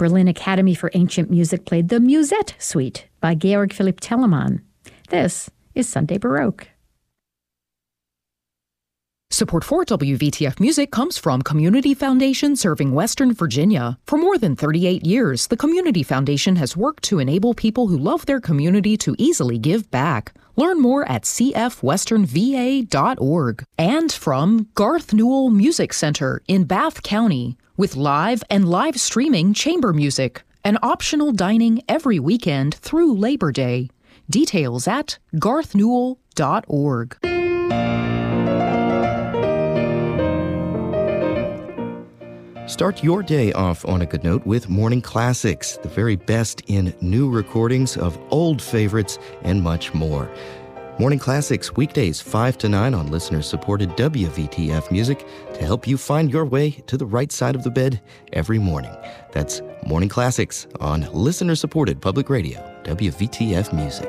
Berlin Academy for Ancient Music played the Musette Suite by Georg Philipp Telemann. This is Sunday Baroque. Support for WVTF Music comes from Community Foundation serving Western Virginia. For more than 38 years, the Community Foundation has worked to enable people who love their community to easily give back. Learn more at cfwesternva.org. And from Garth Newell Music Center in Bath County, with live and live streaming chamber music and optional dining every weekend through Labor Day. Details at garthnewell.org. Start your day off on a good note with Morning Classics, the very best in new recordings of old favorites and much more. Morning Classics, weekdays 5 to 9 on listener-supported WVTF Music to help you find your way to the right side of the bed every morning. That's Morning Classics on listener-supported public radio, WVTF Music.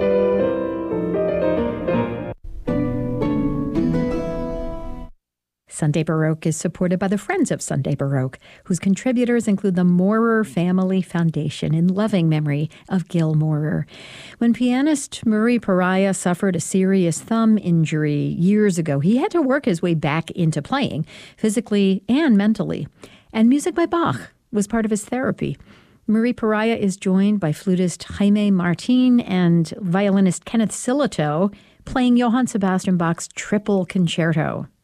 Sunday Baroque is supported by the Friends of Sunday Baroque, whose contributors include the Maurer Family Foundation in loving memory of Gil Maurer. When pianist Murray Pariah suffered a serious thumb injury years ago, he had to work his way back into playing, physically and mentally. And music by Bach was part of his therapy. Murray Pariah is joined by flutist Jaime Martin and violinist Kenneth Sillitoe playing Johann Sebastian Bach's Triple Concerto.